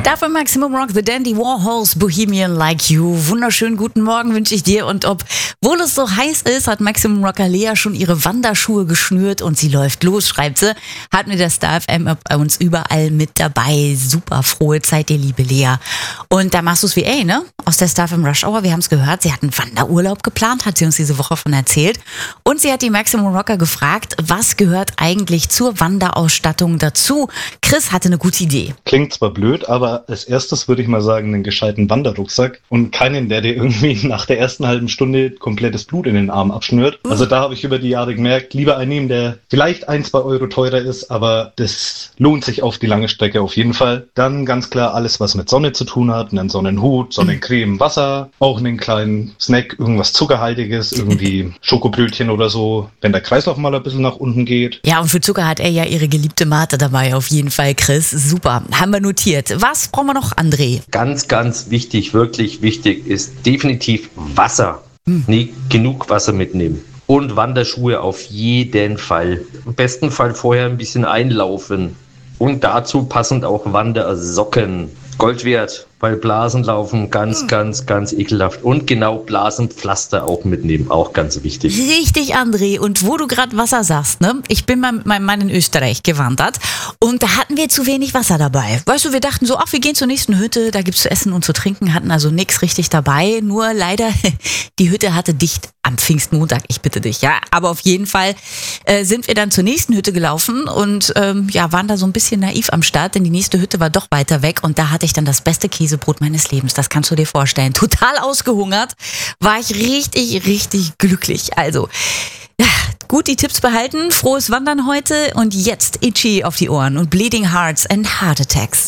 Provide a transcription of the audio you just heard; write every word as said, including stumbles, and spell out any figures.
Dafür Maximum Rock, The Dandy Warhols, Bohemian Like You. Wunderschönen guten Morgen wünsche ich dir. Und obwohl es so heiß ist, hat Maximum Rocker Lea schon ihre Wanderschuhe geschnürt und sie läuft los, schreibt sie. Hat mir der Star F M bei uns überall mit dabei. Super frohe Zeit, dir liebe Lea. Und da machst du es wie ey, ne? Aus der Star F M Rush Hour. Wir haben es gehört, sie hat einen Wanderurlaub geplant, hat sie uns diese Woche von erzählt. Und sie hat die Maximum Rocker gefragt, was gehört eigentlich zur Wanderausstattung dazu? Chris hatte eine gute Idee. Klingt zwar blöd, aber als erstes würde ich mal sagen, einen gescheiten Wanderrucksack und keinen, der dir irgendwie nach der ersten halben Stunde komplettes Blut in den Arm abschnürt. Also da habe ich über die Jahre gemerkt, lieber einen nehmen, der vielleicht ein, zwei Euro teurer ist, aber das lohnt sich auf die lange Strecke auf jeden Fall. Dann ganz klar alles, was mit Sonne zu tun hat, einen Sonnenhut, Sonnencreme, Wasser, auch einen kleinen Snack, irgendwas Zuckerhaltiges, irgendwie Schokobrötchen oder so, wenn der Kreislauf mal ein bisschen nach unten geht. Ja, und für Zucker hat er ja ihre geliebte Mate dabei, auf jeden Fall, Chris. Super, haben wir notiert. Was brauchen wir noch, André? Ganz, ganz wichtig, wirklich wichtig ist definitiv Wasser. Hm. Nee, genug Wasser mitnehmen. Und Wanderschuhe auf jeden Fall. Im besten Fall vorher ein bisschen einlaufen. Und dazu passend auch Wandersocken. Gold wert, weil Blasen laufen ganz, hm. ganz, ganz ekelhaft. Und genau Blasenpflaster auch mitnehmen, auch ganz wichtig. Richtig, André. Und wo du gerade Wasser sagst, ne? Ich bin mal mit meinem Mann in Österreich gewandert und da hatten wir zu wenig Wasser dabei. Weißt du, wir dachten so, ach, wir gehen zur nächsten Hütte, da gibt's zu essen und zu trinken, hatten also nichts richtig dabei. Nur leider, die Hütte hatte dicht am Pfingstmontag, ich bitte dich, ja. Aber auf jeden Fall äh, sind wir dann zur nächsten Hütte gelaufen und ähm, ja, waren da so ein bisschen naiv am Start, denn die nächste Hütte war doch weiter weg und da hatte ich dann das beste Käsebrot meines Lebens. Das kannst du dir vorstellen. Total ausgehungert, war ich richtig, richtig glücklich. Also, ja, gut die Tipps behalten. Frohes Wandern heute und jetzt Itchy auf die Ohren und Bleeding Hearts and Heart Attacks.